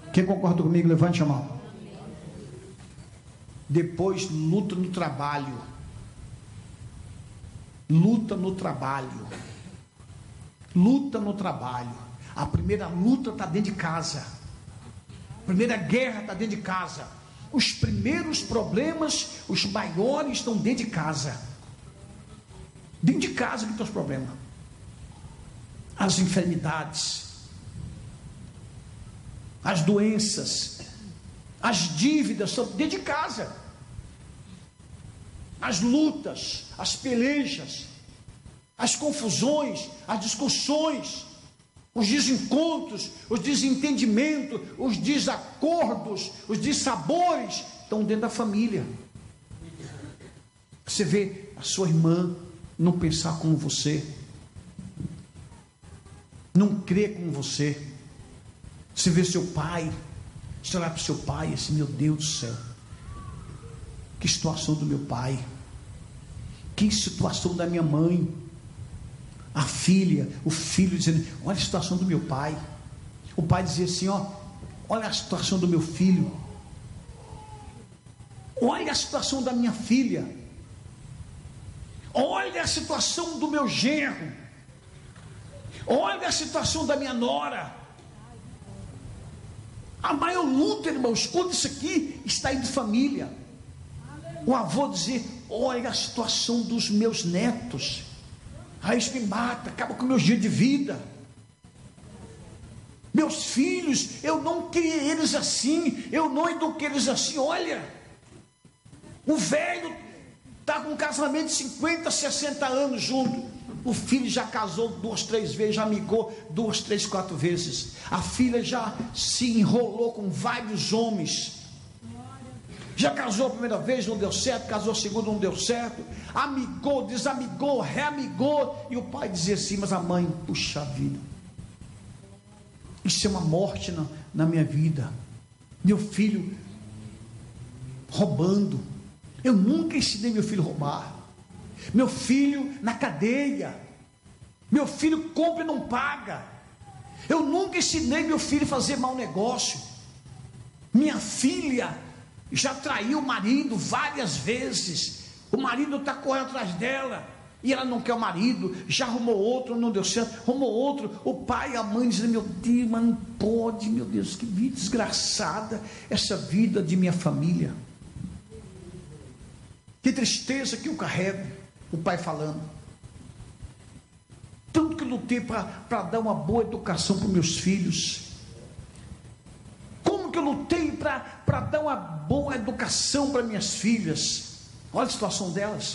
Quem concorda comigo, levante a mão. Depois, luta no trabalho. Luta no trabalho. Luta no trabalho. A primeira luta está dentro de casa. A primeira guerra está dentro de casa. Os primeiros problemas, os maiores, estão dentro de casa. Dentro de casa que estão os problemas. As enfermidades, as doenças, as dívidas estão dentro de casa. As lutas, as pelejas, as confusões, as discussões, os desencontros, os desentendimentos, os desacordos, os dissabores estão dentro da família. Você vê a sua irmã não pensar como você, não crer como você. Você vê seu pai, você olha para o seu pai e assim, meu Deus do céu, que situação do meu pai, que situação da minha mãe. A filha, o filho dizendo, olha a situação do meu pai. O pai dizia assim, olha a situação do meu filho, olha a situação da minha filha, olha a situação do meu genro, olha a situação da minha nora. A maior luta, irmão, escuta isso aqui, está aí de família. O avô dizia, olha a situação dos meus netos. Aí isso me mata, acaba com meus dias de vida. Meus filhos, eu não criei eles assim, eu não eduquei eles assim. Olha, o velho está com um casamento de 50, 60 anos junto. O filho já casou 2, 3 vezes, já amigou 2, 3, 4 vezes. A filha já se enrolou com vários homens. Já casou a primeira vez, não deu certo. Casou a segunda, não deu certo. Amigou, desamigou, reamigou. E o pai dizia assim, mas a mãe, puxa vida, isso é uma morte na minha vida. Meu filho roubando. Eu nunca ensinei meu filho a roubar. Meu filho na cadeia. Meu filho compra e não paga. Eu nunca ensinei meu filho a fazer mau negócio. Minha filha já traiu o marido várias vezes. O marido está correndo atrás dela e ela não quer o marido. Já arrumou outro, não deu certo. Arrumou outro. O pai e a mãe dizem, meu Deus, mas não pode. Meu Deus, que vida desgraçada essa vida de minha família. Que tristeza que eu carrego. O pai falando, tanto que lutei para dar uma boa educação para os meus filhos. Como que eu lutei para dar uma boa educação para minhas filhas. Olha a situação delas.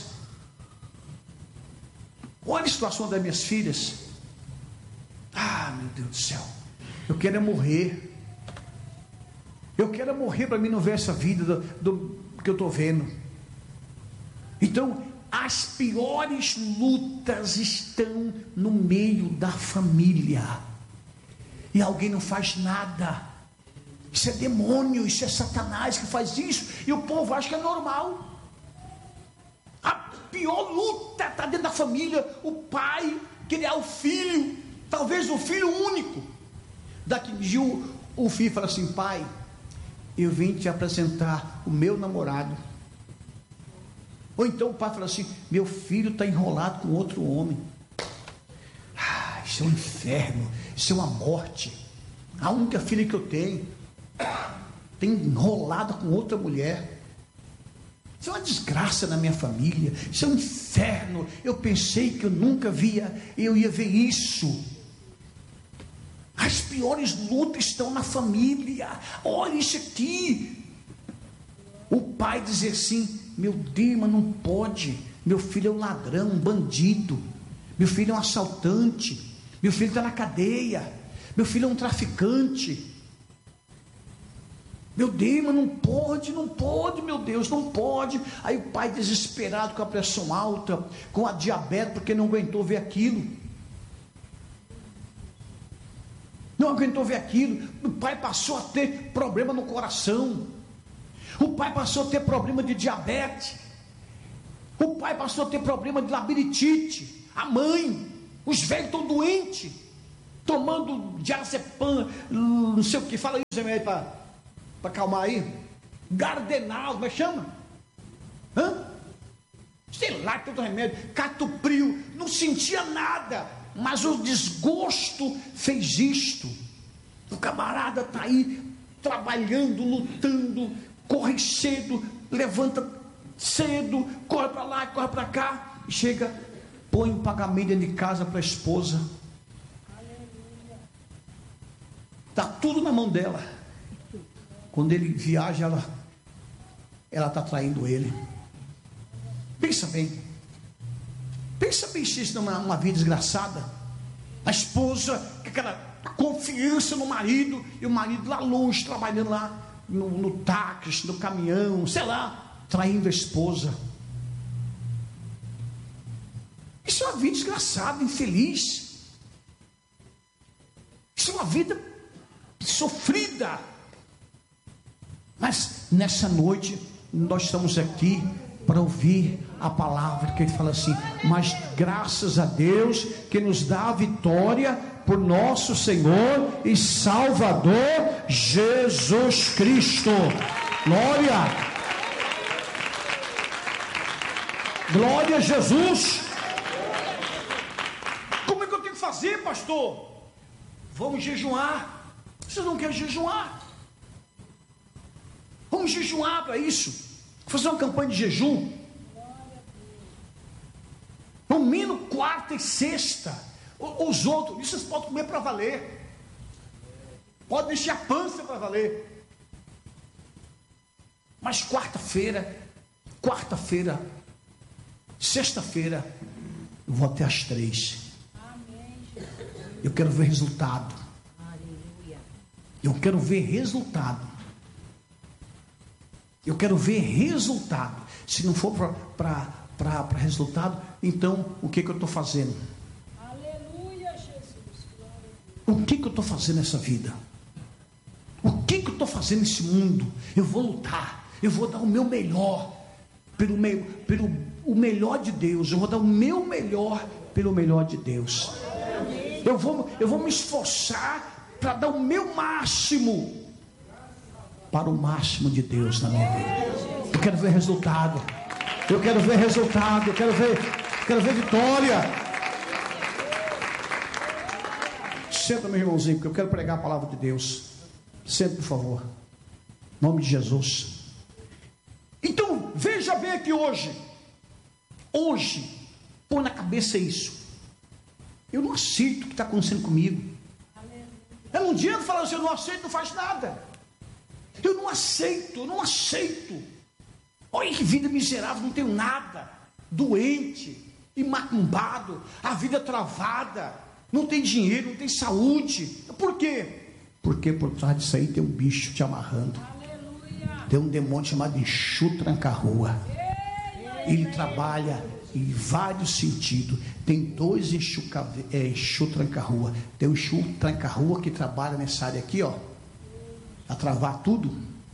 Olha a situação das minhas filhas. Ah, meu Deus do céu, eu quero é morrer. Eu quero é morrer para mim não ver essa vida do que eu estou vendo. Então, as piores lutas estão no meio da família. E alguém não faz nada. Isso é demônio, isso é Satanás que faz isso. E o povo acha que é normal. A pior luta está dentro da família. O pai criar o filho, talvez o filho único. Daqui dia o filho fala assim, pai, eu vim te apresentar o meu namorado. Ou então o pai fala assim, meu filho está enrolado com outro homem. Ah, isso é um inferno, isso é uma morte. A única filha que eu tenho tem enrolada com outra mulher. Isso é uma desgraça na minha família. Isso é um inferno. Eu pensei que eu nunca eu ia ver isso. As piores lutas estão na família. Olha isso aqui. O pai dizer assim, meu Deus, mas não pode. Meu filho é um ladrão, um bandido. Meu filho é um assaltante. Meu filho está na cadeia. Meu filho é um traficante. Meu Deus, mas não pode, meu Deus, não pode. Aí o pai desesperado, com a pressão alta, com a diabetes, porque não aguentou ver aquilo. Não aguentou ver aquilo. O pai passou a ter problema no coração. O pai passou a ter problema de diabetes. O pai passou a ter problema de labirintite. A mãe, os velhos estão doentes. tomando diazepam, não sei o que, fala isso aí para acalmar aí, Gardenal, como é que chama? Sei lá, todo remédio, catupril, não sentia nada, mas o desgosto fez isto. O camarada está aí, trabalhando, lutando, corre cedo, levanta cedo, corre para lá, corre para cá, e chega, põe um pagamento dentro de casa para a esposa, está tudo na mão dela. Quando ele viaja, ela está traindo ele. Pensa bem se isso não é uma vida desgraçada. A esposa, com aquela confiança no marido, e o marido lá longe, trabalhando lá no táxi, no caminhão, sei lá, traindo a esposa. Isso é uma vida desgraçada, infeliz. Isso é uma vida sofrida. Mas nessa noite nós estamos aqui para ouvir a palavra que ele fala assim: mas graças a Deus que nos dá a vitória por nosso Senhor e Salvador Jesus Cristo. Glória a Jesus. Como é que eu tenho que fazer, pastor? Vamos jejuar. Vocês não querem jejuar? Vamos jejuar para isso. Fazer uma campanha de jejum. No mínimo quarta e sexta. Os outros, isso vocês podem comer para valer. Pode encher a pança para valer. Mas quarta-feira, sexta-feira, eu vou até às 3. Eu quero ver resultado. Eu quero ver resultado. Eu quero ver resultado. Se não for para resultado, então o que eu estou fazendo? Aleluia, Jesus. O que eu estou fazendo nessa vida? O que eu estou fazendo nesse mundo? Eu vou lutar. Eu vou dar o meu melhor pelo o melhor de Deus. Eu vou dar o meu melhor pelo melhor de Deus. Eu vou me esforçar para dar o meu máximo para o máximo de Deus na minha vida. Eu quero ver resultado. Eu quero ver resultado. Eu quero ver vitória. Senta, meu irmãozinho, porque eu quero pregar a palavra de Deus. Senta, por favor. Em nome de Jesus. Então, veja bem aqui hoje, põe na cabeça isso. Eu não aceito o que está acontecendo comigo. Eu não adianta falar assim, eu não aceito, não faz nada. Eu não aceito. Olha que vida miserável, não tenho nada. Doente, macumbado, a vida travada, não tem dinheiro, não tem saúde. Por quê? Porque por trás disso aí tem um bicho te amarrando. Aleluia. Tem um demônio chamado Exu Tranca-Rua. Ele trabalha em vários sentidos. Tem dois Exu Tranca-Rua. Tem o Exu Tranca-Rua que trabalha nessa área aqui, ó, a travar tudo.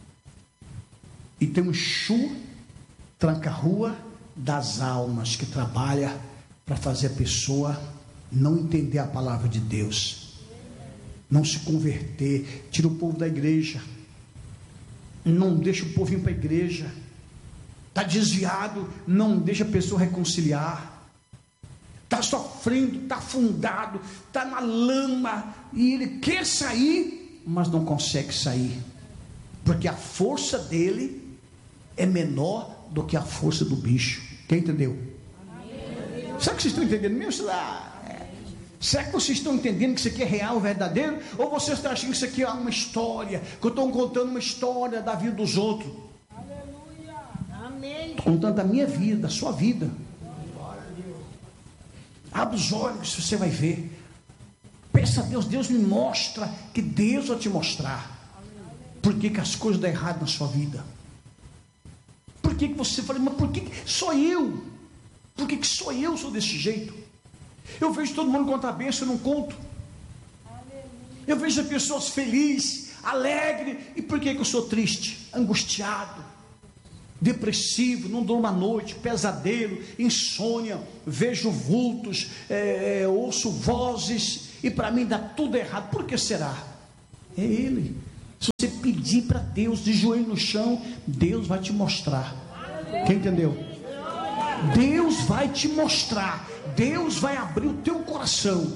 E tem o Exu Tranca-Rua das almas, que trabalha para fazer a pessoa não entender a palavra de Deus, não se converter, tira o povo da igreja, não deixa o povo vir para a igreja, está desviado, não deixa a pessoa reconciliar, está sofrendo, está afundado, está na lama, e ele quer sair, mas não consegue sair, porque a força dele é menor do que a força do bicho. Quem entendeu? Será que vocês estão entendendo mesmo? Será que vocês estão entendendo que isso aqui é real, verdadeiro? Ou vocês estão achando que isso aqui é uma história, que eu estou contando uma história da vida dos outros? Aleluia. Amém. Estou contando da minha vida, da sua vida. Abre os olhos, você vai ver. Peça a Deus, Deus me mostra, que Deus vai te mostrar por que as coisas dão errado na sua vida. Por que você fala, mas por que só eu? Por que só eu sou desse jeito? Eu vejo todo mundo contar a bênção, eu não conto. Eu vejo as pessoas felizes, alegres. E por que eu sou triste, angustiado, depressivo, não durmo à noite, pesadelo, insônia, vejo vultos, ouço vozes. e para mim dá tudo errado. Por que será? É Ele. Se você pedir para Deus de joelho no chão, Deus vai te mostrar. Quem entendeu? Deus vai te mostrar. Deus vai abrir o teu coração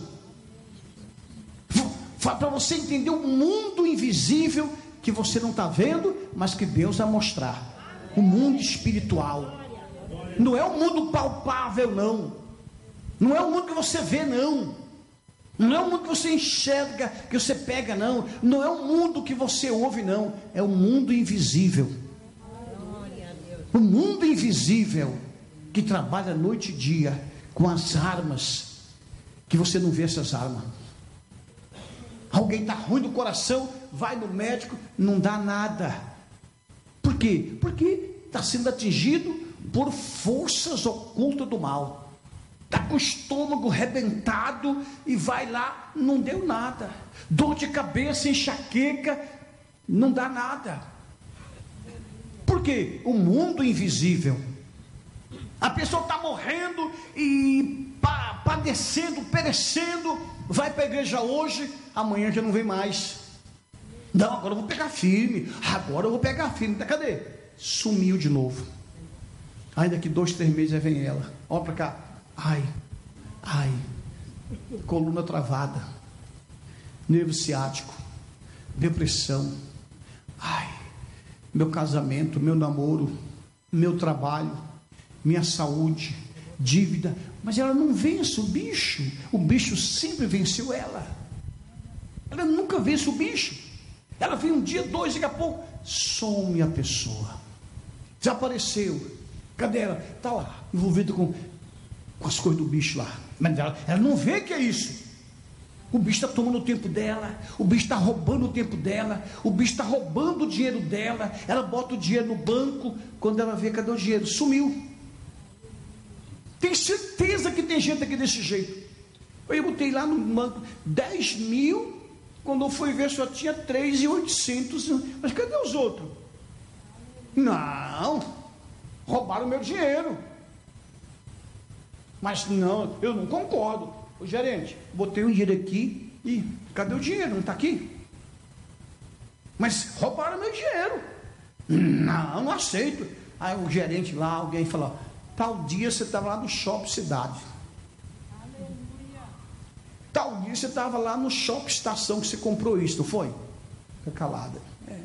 para você entender o mundo invisível que você não está vendo, mas que Deus vai mostrar. O mundo espiritual. Não é o mundo palpável, não. Não é o mundo que você vê, não. Não é o mundo que você enxerga, que você pega, não. Não é o mundo que você ouve, não. É o mundo invisível. O mundo invisível que trabalha noite e dia com as armas, que você não vê essas armas. Alguém está ruim do coração, vai no médico, não dá nada. Por quê? Porque está sendo atingido por forças ocultas do mal. Está com o estômago rebentado e vai lá, não deu nada. Dor de cabeça, enxaqueca, não dá nada. Por quê? O mundo invisível. A pessoa está morrendo e padecendo, perecendo, vai para a igreja hoje, amanhã já não vem mais. Não, agora eu vou pegar firme. Agora eu vou pegar firme. Cadê? Sumiu de novo. Aí daqui 2, 3 meses vem ela. Olha para cá. Ai, coluna travada, nervo ciático, depressão. Ai, meu casamento, meu namoro, meu trabalho, minha saúde, dívida. Mas ela não vence o bicho sempre venceu ela. Ela nunca vence o bicho. Ela vem um dia, 2, daqui a pouco some a pessoa, desapareceu. Cadê ela? Está lá, envolvida com as coisas do bicho lá. Mas ela não vê que é isso. O bicho está tomando o tempo dela, o bicho está roubando o tempo dela, o bicho está roubando o dinheiro dela. Ela bota o dinheiro no banco, quando ela vê, cadê o dinheiro? Sumiu. Tem certeza que tem gente aqui desse jeito. Eu botei lá no banco 10 mil, quando eu fui ver só tinha 3.800. Mas cadê os outros? Não, roubaram o meu dinheiro. Mas não, eu não concordo. O gerente, botei um dinheiro aqui e cadê o dinheiro? Não está aqui? Mas roubaram meu dinheiro. Não aceito. Aí o gerente lá, alguém falou: tal dia você estava lá no Shopping Cidade. Aleluia. Tal dia você estava lá no Shopping Estação que você comprou isso, não foi? Fica calada.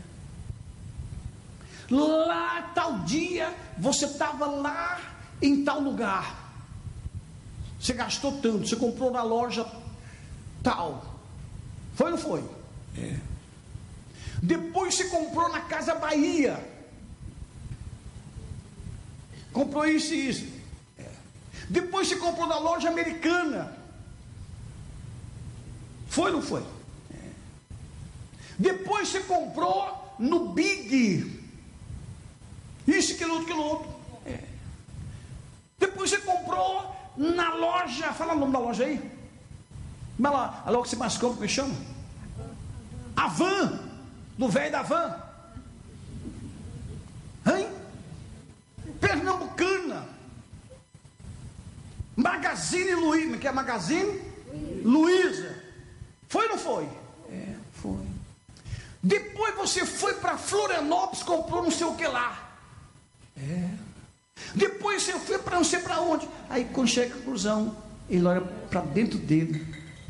Lá tal dia você estava lá em tal lugar. Você gastou tanto, você comprou na loja tal. Foi ou não foi? Depois você comprou na Casa Bahia. Comprou isso e isso. Depois você comprou na loja Americana. Foi ou não foi? Depois você comprou no Big. Isso, aquilo outro. Depois você comprou na loja, fala o nome da loja aí. Vai lá, a loja que você mais compra, como chama? A Van, do velho da Van. Hein? Pernambucana. Magazine Luiza, que é Magazine Luiza. Foi ou não foi? Foi. Depois você foi para Florianópolis, comprou não sei o que lá. Depois você foi para não sei para onde. Aí quando chega a conclusão, ele olha para dentro dele.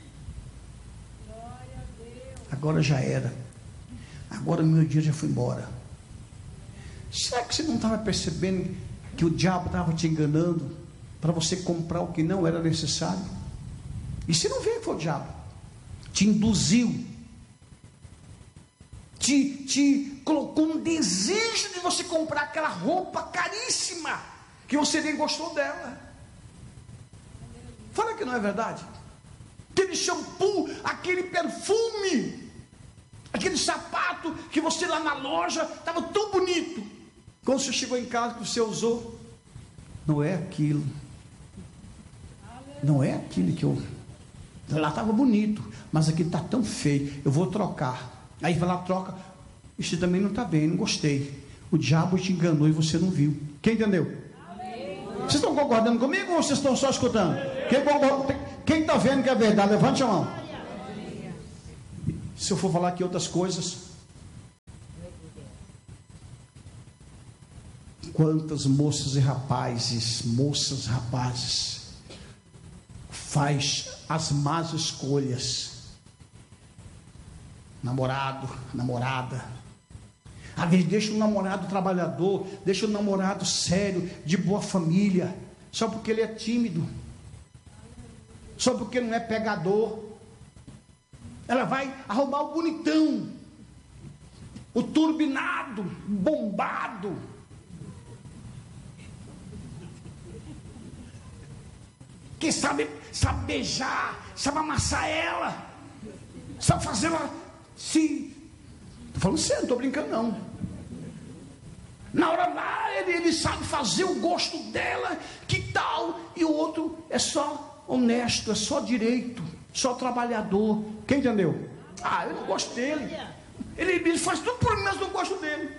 Agora já era. Agora o meu dia já foi embora. Será que você não estava percebendo que o diabo estava te enganando para você comprar o que não era necessário? E você não vê que foi o diabo. Te induziu. Te colocou um desejo de você comprar aquela roupa caríssima, que você nem gostou dela. Fala que não é verdade. Aquele shampoo, aquele perfume, aquele sapato que você lá na loja estava tão bonito. Quando você chegou em casa, que você usou, não é aquilo. Não é aquilo que eu... Lá estava bonito, mas aqui está tão feio, eu vou trocar. Aí vai lá, troca. Isso também não está bem, não gostei. O diabo te enganou e você não viu. Quem entendeu? Amém. Vocês estão concordando comigo ou vocês estão só escutando? Quem está vendo que é verdade, levante a mão. Se eu for falar aqui outras coisas, quantas moças e rapazes, faz as más escolhas, namorado, namorada, às vezes deixa um namorado trabalhador, deixa um namorado sério, de boa família, só porque ele é tímido, só porque não é pegador. Ela vai arrumar o bonitão, o turbinado, bombado, que sabe beijar, sabe amassar ela, sabe fazer ela se... Estou falando sério, não estou brincando não. Na hora lá, ele sabe fazer o gosto dela, que tal? E o outro é só honesto, é só direito, só trabalhador. Quem entendeu? Ah, eu não gosto dele. Ele faz tudo por mim, mas não gosto dele.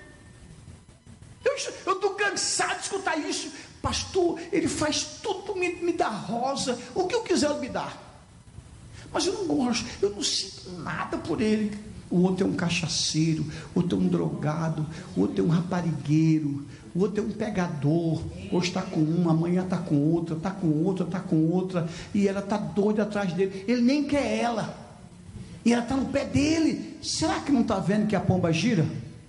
Eu estou cansado de escutar isso. Pastor, ele faz tudo, me dá rosa, o que eu quiser ele me dá. Mas eu não gosto, eu não sinto nada por ele. O outro é um cachaceiro, o outro é um drogado, o outro é um raparigueiro, o outro é um pegador. Hoje está com uma, amanhã está com outra, está com outra, está com outra, e ela está doida atrás dele. Ele nem quer ela, e ela está no pé dele. Será que não está vendo que a pomba gira?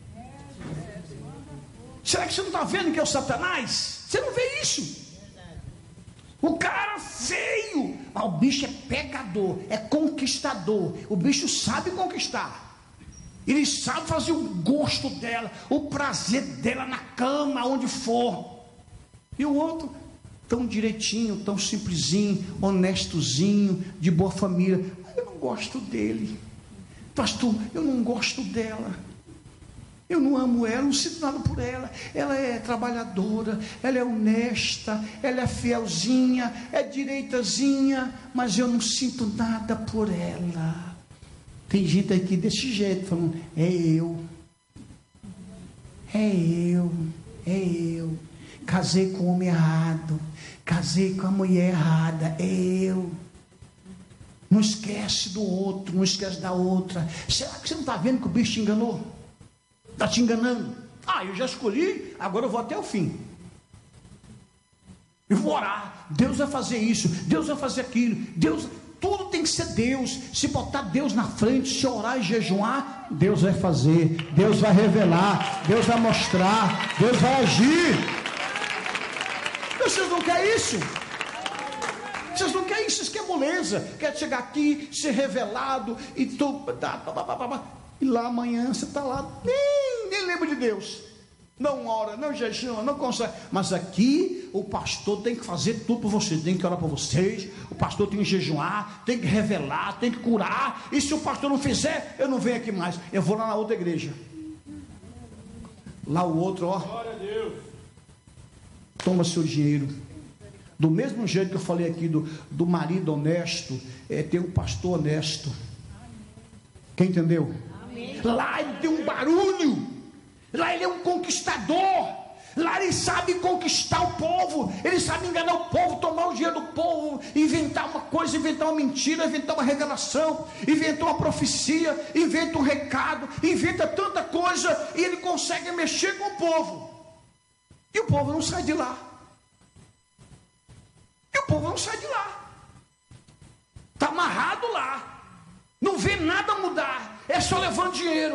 Será que você não está vendo que é o Satanás? Você não vê isso? O cara feio, o bicho é pegador, é conquistador. O bicho sabe conquistar. Ele sabe fazer o gosto dela, o prazer dela na cama, onde for. E o outro, tão direitinho, tão simplesinho, honestozinho, de boa família. Eu não gosto dele. Pastor, eu não gosto dela. Eu não amo ela, não sinto nada por ela. Ela é trabalhadora, ela é honesta, ela é fielzinha, é direitazinha, mas eu não sinto nada por ela. Tem gente aqui desse jeito, falando, é eu. Casei com o homem errado, casei com a mulher errada, é eu. Não esquece do outro, não esquece da outra. Será que você não está vendo que o bicho te enganou? Está te enganando. Ah, eu já escolhi, agora eu vou até o fim. Eu vou orar. Deus vai fazer isso, Deus vai fazer aquilo. Deus, tudo tem que ser Deus. Se botar Deus na frente, se orar e jejuar, Deus vai fazer, Deus vai revelar, Deus vai mostrar, Deus vai agir. Vocês não querem isso? Vocês não querem isso? Vocês querem moleza? Quer chegar aqui, ser revelado e tu... E lá amanhã você está lá, nem lembra de Deus, não ora, não jejua, não consegue. Mas aqui o pastor tem que fazer tudo por vocês, tem que orar por vocês, o pastor tem que jejuar, tem que revelar, tem que curar. E se o pastor não fizer, eu não venho aqui mais, eu vou lá na outra igreja. Lá o outro, ó, toma seu dinheiro. Do mesmo jeito que eu falei aqui do marido honesto, tem um pastor honesto. Quem entendeu? Lá ele tem um barulho, lá ele é um conquistador, lá ele sabe conquistar o povo, ele sabe enganar o povo, tomar o dinheiro do povo, inventar uma coisa, inventar uma mentira, inventar uma revelação, inventar uma profecia, inventa um recado, inventa tanta coisa, e ele consegue mexer com o povo, e o povo não sai de lá, está amarrado lá, não vê nada mudar, é só levando dinheiro,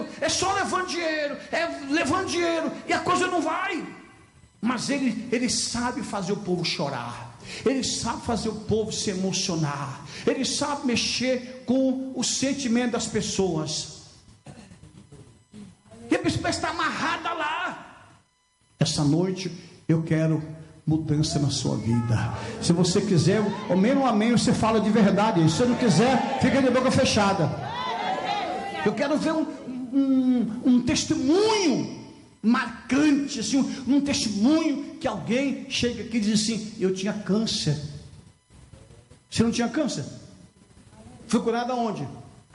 e a coisa não vai. Mas ele sabe fazer o povo chorar, ele sabe fazer o povo se emocionar, ele sabe mexer com o sentimento das pessoas, e a pessoa está amarrada lá. Essa noite eu quero mudança na sua vida. Se você quiser, ao menos um amém, você fala de verdade. Se você não quiser, fica de boca fechada. Eu quero ver um testemunho marcante, assim, um testemunho que alguém chega aqui e diz assim: eu tinha câncer. Você não tinha câncer? Foi curado aonde?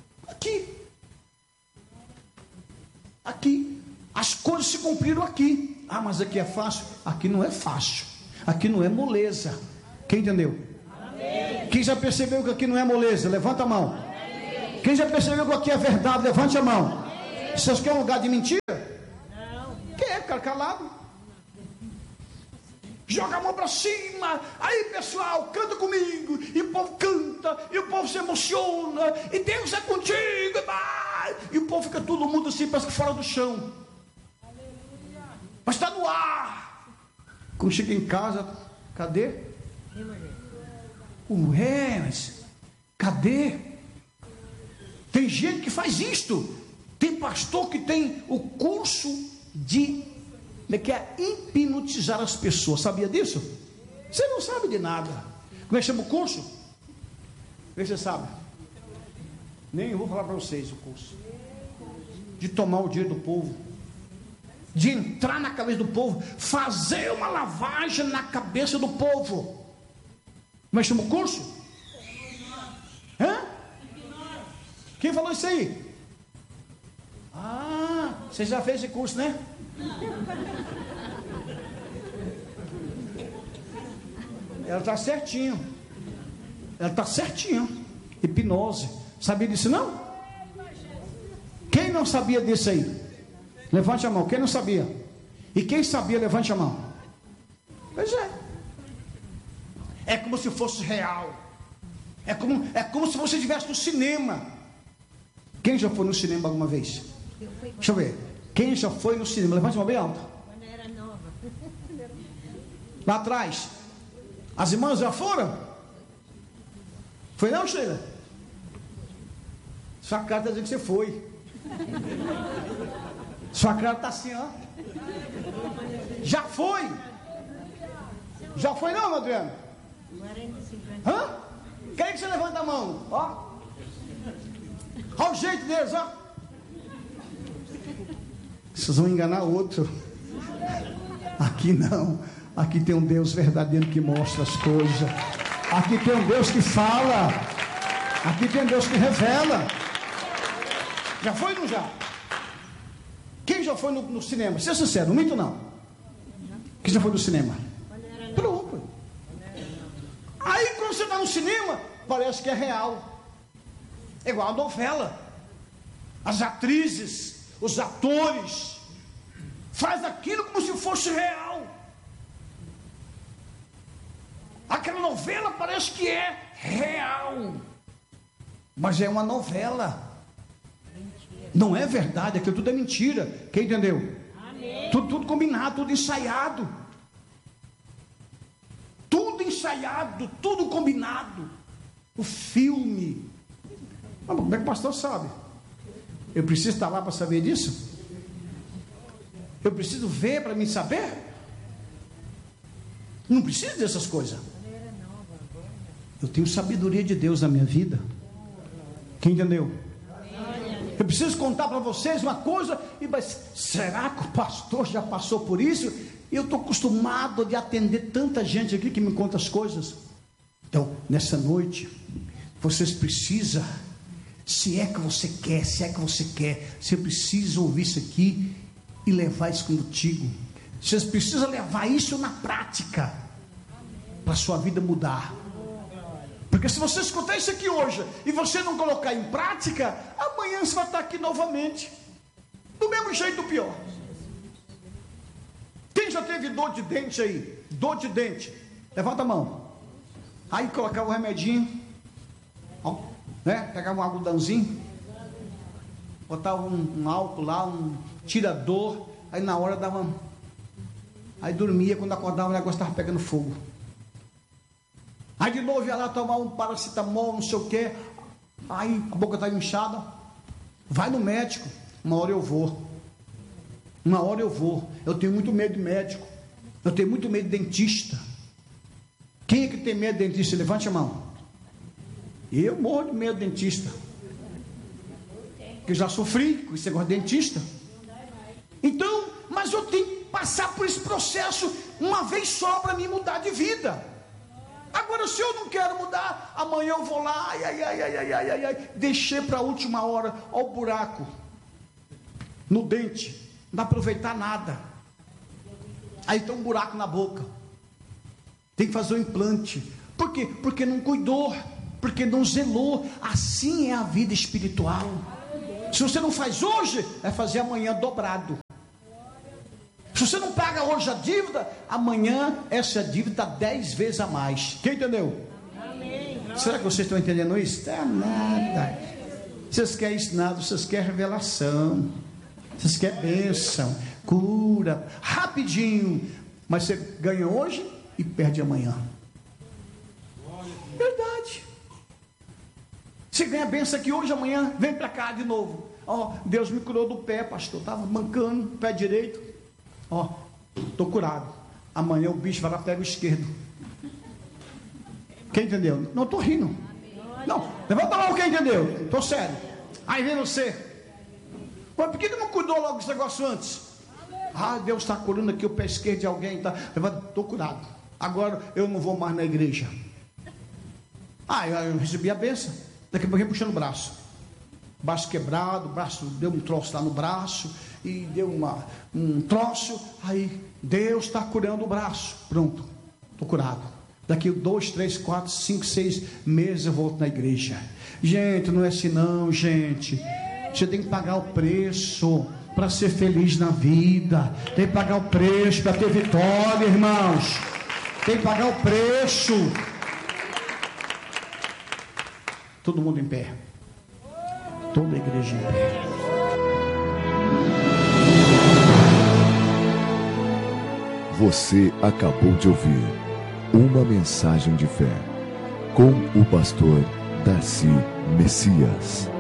Aqui. As coisas se cumpriram aqui. Ah, mas aqui é fácil? Aqui não é fácil. Aqui não é moleza. Quem entendeu? Amém. Quem já percebeu que aqui não é moleza? Levanta a mão. Amém. Quem já percebeu que aqui é verdade, levante a mão. Vocês querem um lugar de mentira? Não. Quer ficar calado? Joga a mão para cima. Aí, pessoal, canta comigo. E o povo canta, e o povo se emociona, e Deus é contigo. E o povo fica todo mundo assim, parece que fora do chão. Mas está no ar. Quando chega em casa, cadê? Mas cadê? Tem gente que faz isto. Tem pastor que tem o curso de hipnotizar as pessoas. Sabia disso? Você não sabe de nada. Como é que chama o curso? Vê se você sabe. Nem eu vou falar para vocês o curso. De tomar o dinheiro do povo, de entrar na cabeça do povo, fazer uma lavagem na cabeça do povo. Como é que chama o curso? Hã? Quem falou isso aí? Ah, você já fez esse curso, né? Ela está certinho. Ela está certinho. Hipnose. Sabia disso não? Quem não sabia disso aí? Levante a mão. Quem não sabia? E quem sabia, levante a mão. Pois é. É como se fosse real. É como se você estivesse no cinema. Quem já foi no cinema alguma vez? Deixa eu ver. Quem já foi no cinema? Levante a mão bem alta. Quando era nova. Lá atrás. As irmãs já foram? Foi não, Sheila? Sua cara está dizendo que você foi. Sua cara está assim, ó. Já foi? Já foi não, Adriano? 40, 50. Hã? Quem que você levanta a mão? Ó. Olha o jeito deles, ó. Vocês vão enganar outro. Aqui não. Aqui tem um Deus verdadeiro que mostra as coisas. Aqui tem um Deus que fala. Aqui tem um Deus que revela. Já foi ou não já? Quem já foi no cinema? Seja sincero, não minto não. Quem já foi no cinema? Pronto. Aí quando você está no cinema, parece que é real. É igual a novela. As atrizes, os atores, faz aquilo como se fosse real. Aquela novela parece que é real, mas é uma novela. Não é verdade, aquilo tudo é mentira. Quem entendeu? Amém. Tudo combinado, tudo ensaiado. Tudo ensaiado, tudo combinado. O filme. Mas como é que o pastor sabe? Eu preciso estar lá para saber disso? Eu preciso ver para mim saber? Não preciso dessas coisas. Eu tenho sabedoria de Deus na minha vida. Quem entendeu? Eu preciso contar para vocês uma coisa, mas será que o pastor já passou por isso? Eu estou acostumado de atender tanta gente aqui que me conta as coisas. Então, nessa noite, vocês precisam, se é que você quer, você precisa ouvir isso aqui e levar isso contigo. Vocês precisam levar isso na prática, para a sua vida mudar. Porque se você escutar isso aqui hoje e você não colocar em prática, amanhã você vai estar aqui novamente, do mesmo jeito, pior. Quem já teve dor de dente aí? Dor de dente, levanta a mão. Aí colocava um remedinho, né? Pegava um algodãozinho, botava um álcool lá, um tirador, aí na hora dava, aí dormia, quando acordava o negócio estava pegando fogo. Aí de novo ia lá tomar um paracetamol, não sei o que, aí a boca está inchada, vai no médico. Uma hora eu vou, eu tenho muito medo de médico, eu tenho muito medo de dentista. Quem é que tem medo de dentista? Levante a mão. Eu morro de medo de dentista, porque eu já sofri com esse negócio de dentista. Então, mas eu tenho que passar por esse processo uma vez só para mim mudar de vida. Agora, se eu não quero mudar, amanhã eu vou lá, deixei para a última hora, olha o buraco no dente, não dá para aproveitar nada. Aí tem um buraco na boca, tem que fazer o implante. Por quê? Porque não cuidou. porque não zelou. Assim é a vida espiritual. Se você não faz hoje, vai fazer amanhã dobrado. Se você não paga hoje a dívida, amanhã essa dívida 10 vezes a mais. Quem entendeu? Amém. Será que vocês estão entendendo isso? Não é nada. Vocês querem isso nada, vocês querem revelação, vocês querem bênção, cura, rapidinho. Mas você ganha hoje e perde amanhã. Verdade. Você ganha bênção aqui hoje, amanhã vem para cá de novo. Ó, Deus me curou do pé, pastor. Estava mancando, pé direito. Ó, estou curado. Amanhã o bicho vai lá, pega o esquerdo. Quem entendeu? Não estou rindo. Não, levanta a mão, quem entendeu? Estou sério. Aí vem você. Mas por que não cuidou logo desse negócio antes? Ah, Deus está curando aqui o pé esquerdo de alguém. Tá? Estou curado. Agora eu não vou mais na igreja. Ah, eu recebi a bênção. Daqui a pouco puxando o braço. Braço quebrado, braço, deu um troço lá no braço. E deu um troço. Aí Deus está curando o braço. Pronto, estou curado. Daqui 2, 3, 4, 5, 6 meses eu volto na igreja. Gente, não é assim não, gente. Você tem que pagar o preço para ser feliz na vida. Tem que pagar o preço para ter vitória, irmãos. Tem que pagar o preço. Todo mundo em pé. Toda a igreja em pé. Você acabou de ouvir uma mensagem de fé com o pastor Darcy Messias.